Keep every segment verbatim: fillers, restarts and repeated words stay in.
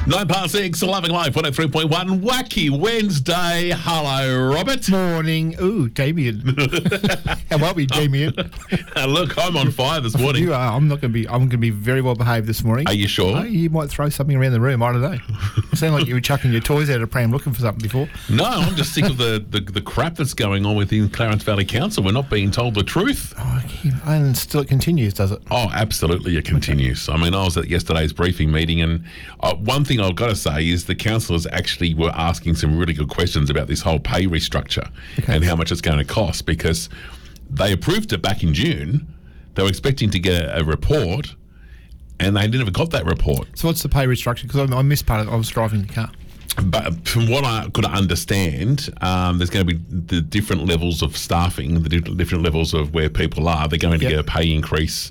Nine past six, Loving Life, one oh three point one. Wacky Wednesday. Hello, Robert. Morning. Ooh, Damien. How are we, Damien? Uh, look, I'm on fire this morning. You are. I'm not going to be. I'm going to be very well behaved this morning. Are you sure? Oh, you might throw something around the room. I don't know. You sound like you were chucking your toys out of a pram looking for something before. No, I'm just sick of the, the, the crap that's going on within Clarence Valley Council. We're not being told the truth. Oh, and still it continues, does it? Oh, absolutely, it continues. I mean, I was at yesterday's briefing meeting, and uh, one thing I've got to say is the councillors actually were asking some really good questions about this whole pay restructure Okay. and how much it's going to cost, because they approved it back in June. They were expecting to get a, a report, and they never got that report. So what's the pay restructure? Because I, I missed part of it. I was driving the car. But from what I could understand, um, there's going to be the different levels of staffing, the di- different levels of where people are. They're going to Yep. get a pay increase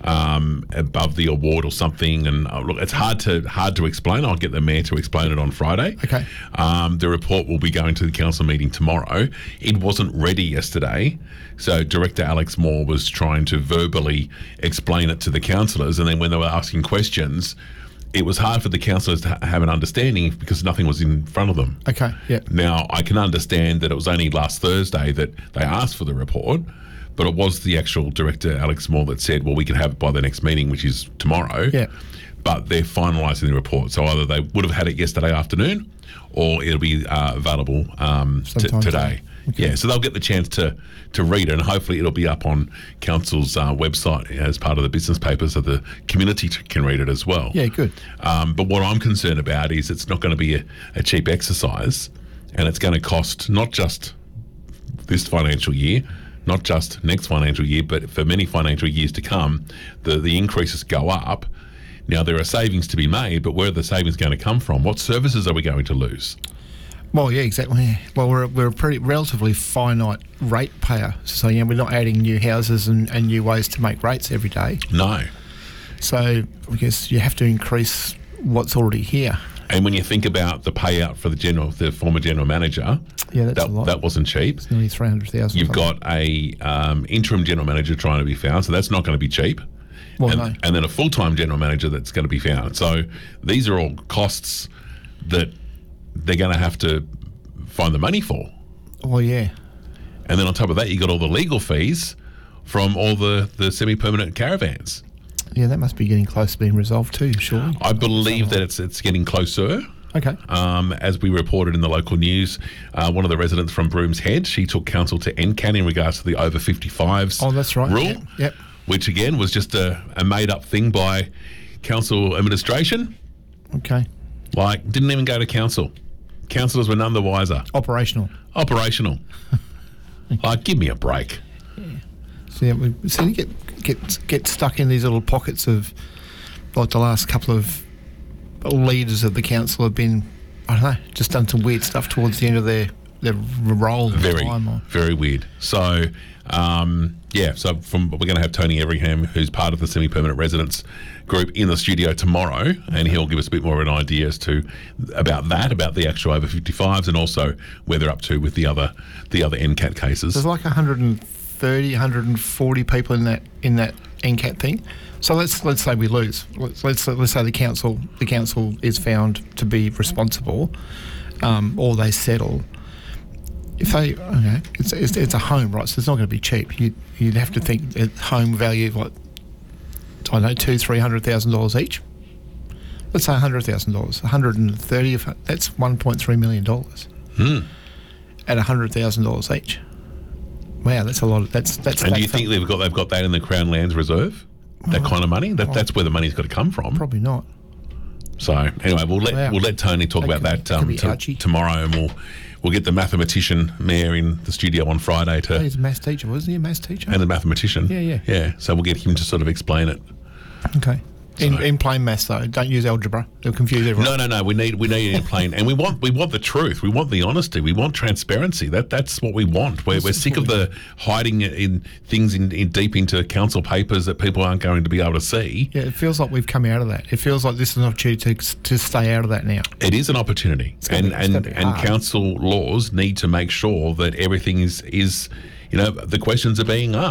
um, above the award or something. And uh, look, it's hard to hard to explain. I'll get the mayor to explain it on Friday. Okay. Um, the report will be going to the council meeting tomorrow. It wasn't ready yesterday, so Director Alex Moore was trying to verbally explain it to the councillors, and then when they were asking questions, it was hard for the councillors to ha- have an understanding because nothing was in front of them. Okay. Yeah. Now, I can understand that it was only last Thursday that they asked for the report, but it was the actual Director, Alex Moore, that said, well, we can have it by the next meeting, which is tomorrow. Yeah. But they're finalising the report. So either they would have had it yesterday afternoon or it'll be uh, available um, t- Sometime today. today. Okay. Yeah, so they'll get the chance to, to read it, and hopefully it'll be up on Council's uh, website as part of the business paper so the community t- can read it as well. Yeah. Good. Um, but what I'm concerned about is it's not going to be a, a cheap exercise, and it's going to cost not just this financial year, not just next financial year, but for many financial years to come, the, the increases go up. Now, there are savings to be made, but where are the savings going to come from? What services are we going to lose? Well, yeah, exactly. Well, we're we're a pretty relatively finite rate payer, so yeah, we're not adding new houses and, and new ways to make rates every day. No. So I guess you have to increase what's already here. And when you think about the payout for the general, the former general manager, Yeah, that's that, a lot. that wasn't cheap. It's nearly three hundred thousand. You've got a um, interim general manager trying to be found, so that's not going to be cheap. Well, and, no. and then a full-time general manager that's going to be found. So these are all costs that they're going to have to find the money for. Well, yeah. And then on top of that, you got all the legal fees from all the, the semi-permanent caravans. Yeah, that must be getting close to being resolved too, surely. I believe that it's it's getting closer. Okay. Um, as we reported in the local news, uh, one of the residents from Brooms Head, she took council to N C A N in regards to the over fifty-fives Oh, that's right. rule, Yep. yep. which again was just a, a made-up thing by council administration. Okay. Like, didn't even go to council. Councillors were none the wiser. Operational. Operational. Like, give me a break. So yeah, we seem to get get get stuck in these little pockets of, like the last couple of leaders of the council have been, I don't know, just done some weird stuff towards the end of their their role. Very, time or, very weird. So, um, yeah, so from we're going to have Tony Everingham, who's part of the semi-permanent residents group, in the studio tomorrow, and he'll give us a bit more of an idea as to about that, about the actual over fifty-fives, and also where they're up to with the other the other N C A T cases. There's like one hundred thirty, one hundred forty people in that in that N C A T thing. So let's let's say we lose. Let's let's, let's say the council the council is found to be responsible, um, or they settle. If they, okay, it's, it's it's a home, right? So it's not going to be cheap. You you'd have to think that home value of what, I don't know, two three hundred thousand dollars each. Let's say a hundred thousand dollars. One hundred and thirty of that's one point three million dollars. Hmm. At a hundred thousand dollars each. Wow, that's a lot. Of, that's that's. And do you that's think they've got they've got that in the Crown Lands Reserve? That kind of money? That, that's where the money's got to come from. Probably not. So anyway, we'll let Wow. we'll let Tony talk That about could- that could um, be t- Archie. tomorrow, and we'll we'll get the mathematician mayor in the studio on Friday to He's a maths teacher, wasn't he? A maths teacher. and the mathematician. Yeah, yeah. yeah. So we'll get him to sort of explain it. Okay. In, So- in plain maths though, don't use algebra. They'll confuse everyone. No, no, no. We need we need it in plain, and we want we want the truth. We want the honesty. We want transparency. That that's what we want. We're, This we're is sick what of we the hiding in things in, in deep into council papers that people aren't going to be able to see. Yeah, it feels like we've come out of that. It feels like this is an opportunity to, to stay out of that now. It is an opportunity, gonna and be- it's and gonna be and hard. council laws need to make sure that everything is is you know the questions are being asked.